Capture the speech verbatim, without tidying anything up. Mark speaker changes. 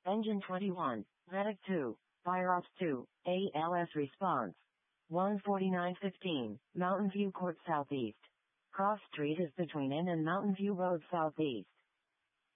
Speaker 1: Engine twenty-one, Vedic two, Fireops two, A L S response. one forty-nine fifteen, Mountain View Court Southeast. Cross Street is between Inn and Mountain View Road Southeast.